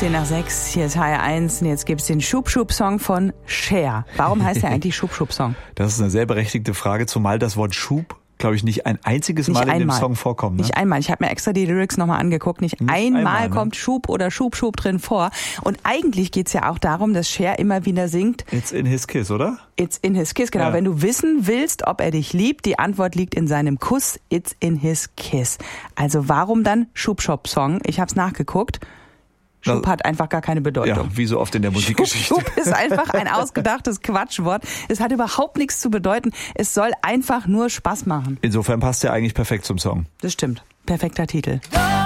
6:10, hier ist HR1 und jetzt gibt's den Schub-Schub-Song von Cher. Warum heißt der eigentlich Schub-Schub-Song? Das ist eine sehr berechtigte Frage, zumal das Wort Schub, glaube ich, nicht ein einziges Mal in dem Song vorkommt. Ne? Nicht einmal. Ich habe mir extra die Lyrics nochmal angeguckt. Nicht einmal kommt Schub oder Schub-Schub drin vor. Und eigentlich geht's ja auch darum, dass Cher immer wieder singt. It's in his kiss, oder? It's in his kiss, genau. Ja. Wenn du wissen willst, ob er dich liebt, die Antwort liegt in seinem Kuss. It's in his kiss. Also warum dann Schub-Schub-Song? Ich habe es nachgeguckt. Schub hat einfach gar keine Bedeutung. Ja, wie so oft in der Musikgeschichte. Schub ist einfach ein ausgedachtes Quatschwort. Es hat überhaupt nichts zu bedeuten. Es soll einfach nur Spaß machen. Insofern passt er eigentlich perfekt zum Song. Das stimmt. Perfekter Titel.